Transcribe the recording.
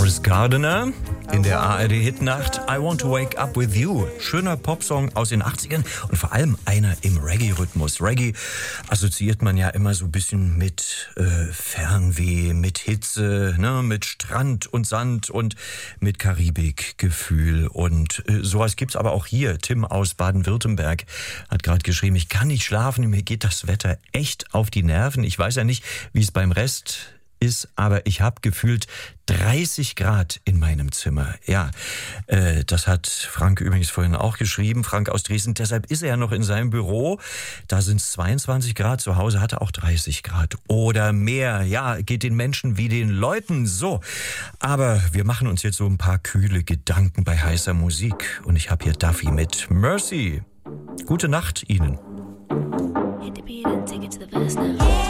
Morris Gardiner in der ARD-Hitnacht I Want to Wake Up With You. Schöner Popsong aus den 80ern und vor allem einer im Reggae-Rhythmus. Reggae assoziiert man ja immer so ein bisschen mit Fernweh, mit Hitze, ne, mit Strand und Sand und mit Karibikgefühl. Und sowas gibt's aber auch hier. Tim aus Baden-Württemberg hat gerade geschrieben, ich kann nicht schlafen, mir geht das Wetter echt auf die Nerven. Ich weiß ja nicht, wie es beim Rest ist, aber ich habe gefühlt 30 Grad in meinem Zimmer. Ja, das hat Frank übrigens vorhin auch geschrieben. Frank aus Dresden, deshalb ist er ja noch in seinem Büro. Da sind es 22 Grad, zu Hause hat er auch 30 Grad oder mehr. Ja, geht den Menschen wie den Leuten so. Aber wir machen uns jetzt so ein paar kühle Gedanken bei heißer Musik. Und ich habe hier Duffy mit Mercy. Gute Nacht Ihnen. Hit the beat and take it to the verse now.